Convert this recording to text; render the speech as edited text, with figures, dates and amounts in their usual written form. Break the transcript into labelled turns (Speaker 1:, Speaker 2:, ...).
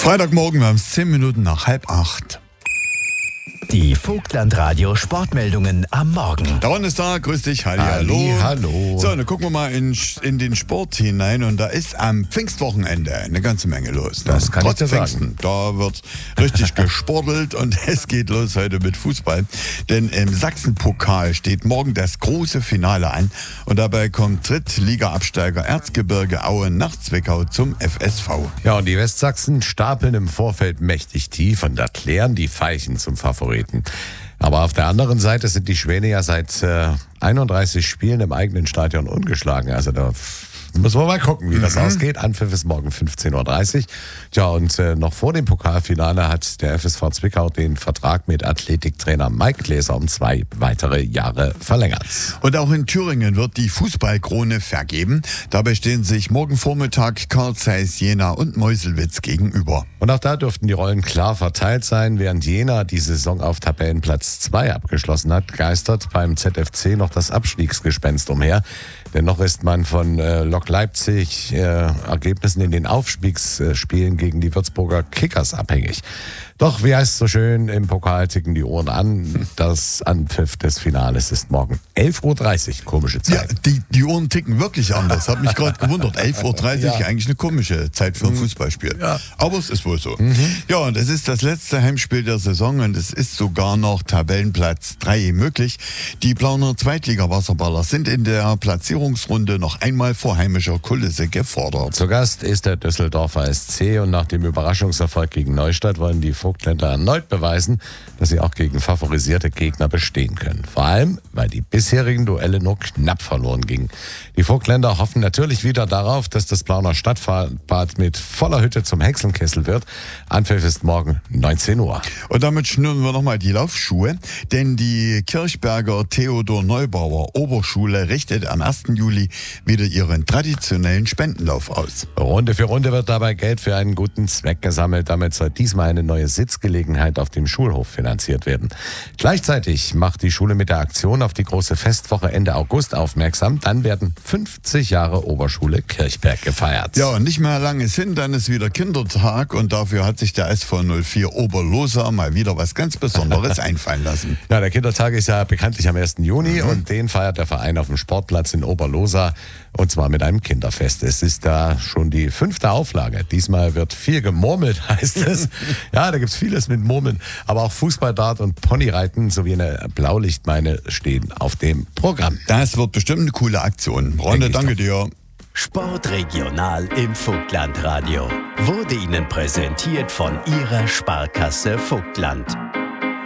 Speaker 1: Freitagmorgen, wir haben es 10 Minuten nach 7:30.
Speaker 2: Die Vogtland-Radio Sportmeldungen am Morgen.
Speaker 1: Der Ron ist da, grüß dich, hallo.
Speaker 3: Hallo.
Speaker 1: So, dann gucken wir mal in den Sport hinein und da ist am Pfingstwochenende eine ganze Menge los.
Speaker 3: Das kann ich dir
Speaker 1: Pfingsten,
Speaker 3: sagen.
Speaker 1: da wird richtig gesportelt und es geht los heute mit Fußball. Denn im Sachsenpokal steht morgen das große Finale an und dabei kommt Drittliga-Absteiger Erzgebirge Aue nach Zwickau zum FSV.
Speaker 3: Ja, und die Westsachsen stapeln im Vorfeld mächtig tief und erklären die Veilchen zum Favoriten. Aber auf der anderen Seite sind die Schwäne ja seit 31 Spielen im eigenen Stadion ungeschlagen. Also da müssen wir mal gucken, wie das ausgeht. Anpfiff ist morgen 15:30 Uhr. Tja, und noch vor dem Pokalfinale hat der FSV Zwickau den Vertrag mit Athletiktrainer Mike Gläser um 2 weitere Jahre verlängert.
Speaker 1: Und auch in Thüringen wird die Fußballkrone vergeben. Dabei stehen sich morgen Vormittag Carl Zeiss Jena und Meuselwitz gegenüber.
Speaker 3: Und auch da dürften die Rollen klar verteilt sein. Während Jena die Saison auf Tabellenplatz 2 abgeschlossen hat, geistert beim ZFC noch das Abstiegsgespenst umher. Denn noch ist man von Lok Leipzig Ergebnissen in den Aufstiegsspielen gegen die Würzburger Kickers abhängig. Doch, wie heißt es so schön, im Pokal ticken die Uhren an. Das Anpfiff des Finales ist morgen 11:30 Uhr, komische Zeit.
Speaker 1: Ja, die Uhren ticken wirklich anders. Hat mich gerade gewundert. 11:30 Uhr, eigentlich eine komische Zeit für ein Fußballspiel.
Speaker 3: Ja.
Speaker 1: Aber es ist wohl so. Ja, und es ist das letzte Heimspiel der Saison und es ist sogar noch Tabellenplatz 3 möglich. Die Plauner Zweitliga-Wasserballer sind in der Platzierungsrunde noch einmal vor heimischer Kulisse gefordert.
Speaker 3: Zu Gast ist der Düsseldorfer SC und nach dem Überraschungserfolg gegen Neustadt wollen die Vogtländer erneut beweisen, dass sie auch gegen favorisierte Gegner bestehen können. Vor allem, weil die bisherigen Duelle nur knapp verloren gingen. Die Vogtländer hoffen natürlich wieder darauf, dass das Plauner Stadtbad mit voller Hütte zum Hexenkessel wird. Anpfiff ist morgen 19 Uhr.
Speaker 1: Und damit schnüren wir nochmal die Laufschuhe, denn die Kirchberger Theodor Neubauer Oberschule richtet am 1. Juli wieder ihren traditionellen Spendenlauf aus.
Speaker 3: Runde für Runde wird dabei Geld für einen guten Zweck gesammelt. Damit soll diesmal eine neue Sitzgelegenheit auf dem Schulhof finanziert werden. Gleichzeitig macht die Schule mit der Aktion auf die große Festwoche Ende August aufmerksam. Dann werden 50 Jahre Oberschule Kirchberg gefeiert.
Speaker 1: Ja, und nicht mehr lange ist hin, dann ist wieder Kindertag und dafür hat sich der SV 04 Oberlosa mal wieder was ganz Besonderes einfallen lassen.
Speaker 3: Ja, der Kindertag ist ja bekanntlich am 1. Juni und den feiert der Verein auf dem Sportplatz in Oberlosa und zwar mit einem Kinderfest. Es ist da schon die 5. Auflage. Diesmal wird viel gemurmelt, heißt es. Ja, da gibt's vieles mit Murmeln, aber auch Fußball, Dart und Ponyreiten sowie eine Blaulichtmeile stehen auf dem Programm.
Speaker 1: Das wird bestimmt eine coole Aktion. Ronne, danke dir.
Speaker 2: Sportregional im Vogtland-Radio wurde Ihnen präsentiert von Ihrer Sparkasse Vogtland.